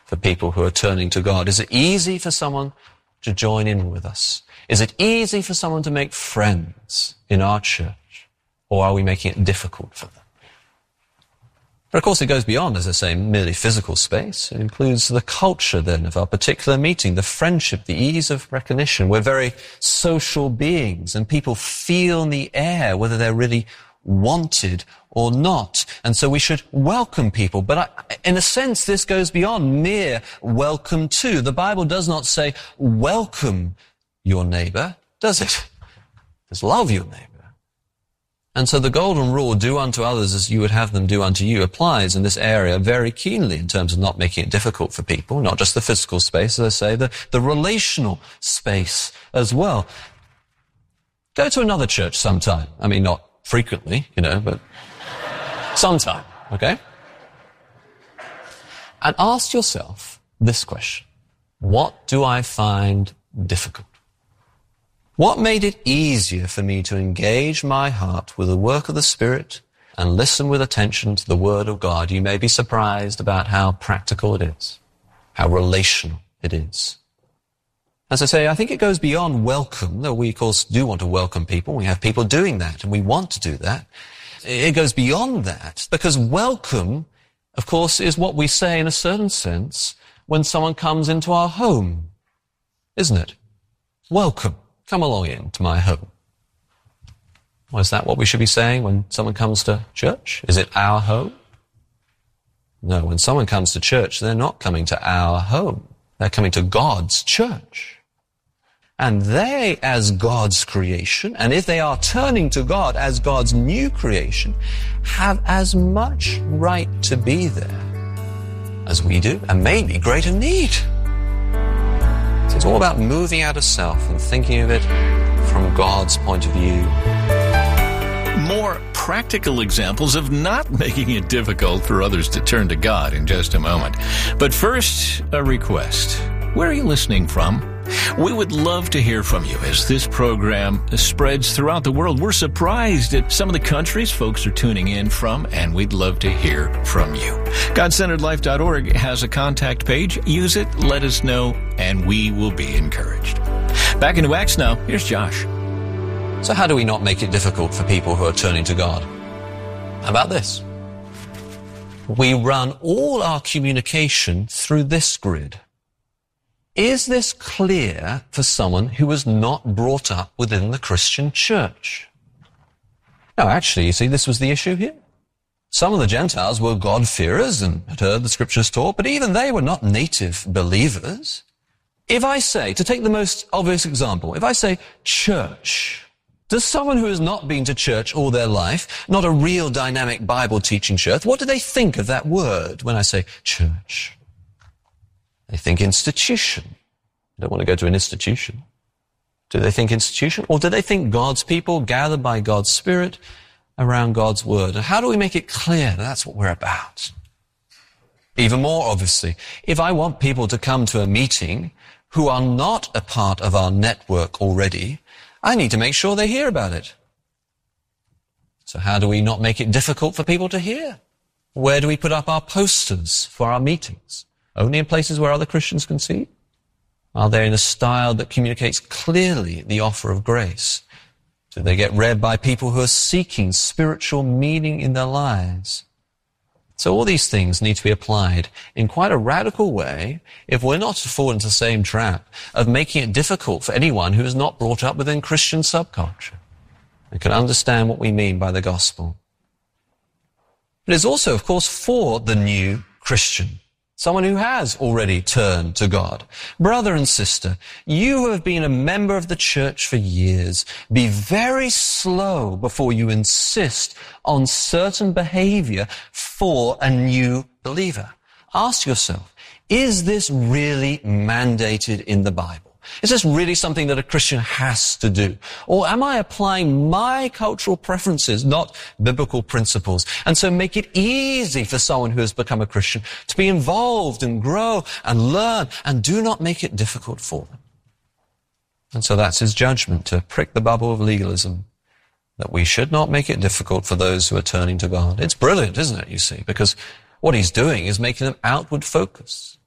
for people who are turning to God? Is it easy for someone to join in with us? Is it easy for someone to make friends in our church? Or are we making it difficult for them? But of course it goes beyond, as I say, merely physical space. It includes the culture then of our particular meeting, the friendship, the ease of recognition. We're very social beings and people feel in the air whether they're really wanted or not. And so we should welcome people. But in a sense, this goes beyond mere welcome to. The Bible does not say welcome your neighbor, does it? Just love your neighbor. And so the golden rule, do unto others as you would have them do unto you, applies in this area very keenly in terms of not making it difficult for people, not just the physical space, as I say, the relational space as well. Go to another church sometime. I mean, not frequently, but sometime, okay? And ask yourself this question: what do I find difficult? What made it easier for me to engage my heart with the work of the Spirit and listen with attention to the Word of God? You may be surprised about how practical it is, how relational it is. As I say, I think it goes beyond welcome, though we, of course, do want to welcome people. We have people doing that, and we want to do that. It goes beyond that, because welcome, of course, is what we say in a certain sense when someone comes into our home, isn't it? Welcome. Come along into my home. Well, is that what we should be saying when someone comes to church? Is it our home? No, when someone comes to church, they're not coming to our home. They're coming to God's church. And they, as God's creation, and if they are turning to God as God's new creation, have as much right to be there as we do, and maybe greater need. It's all about moving out of self and thinking of it from God's point of view. More practical examples of not making it difficult for others to turn to God in just a moment. But first, a request. Where are you listening from? We would love to hear from you as this program spreads throughout the world. We're surprised at some of the countries folks are tuning in from, and we'd love to hear from you. GodCenteredLife.org has a contact page. Use it, let us know, and we will be encouraged. Back into Acts now. Here's Josh. So how do we not make it difficult for people who are turning to God? How about this? We run all our communication through this grid. Is this clear for someone who was not brought up within the Christian church? No, actually, you see, this was the issue here. Some of the Gentiles were God-fearers and had heard the Scriptures taught, but even they were not native believers. If I say, to take the most obvious example, if I say church, does someone who has not been to church all their life, not a real dynamic Bible-teaching church, what do they think of that word when I say church? They think institution. They don't want to go to an institution. Do they think institution? Or do they think God's people gathered by God's Spirit around God's Word? And how do we make it clear that that's what we're about? Even more obviously, if I want people to come to a meeting who are not a part of our network already, I need to make sure they hear about it. So how do we not make it difficult for people to hear? Where do we put up our posters for our meetings? Only in places where other Christians can see? Are they in a style that communicates clearly the offer of grace? Do they get read by people who are seeking spiritual meaning in their lives? So all these things need to be applied in quite a radical way if we're not to fall into the same trap of making it difficult for anyone who is not brought up within Christian subculture and can understand what we mean by the gospel. It is also, of course, for the new Christian, someone who has already turned to God. Brother and sister, you who have been a member of the church for years, be very slow before you insist on certain behavior for a new believer. Ask yourself, is this really mandated in the Bible? Is this really something that a Christian has to do? Or am I applying my cultural preferences, not biblical principles, and so make it easy for someone who has become a Christian to be involved and grow and learn, and do not make it difficult for them? And so that's his judgment, to prick the bubble of legalism, that we should not make it difficult for those who are turning to God. It's brilliant, isn't it, you see, because what he's doing is making them outward focused.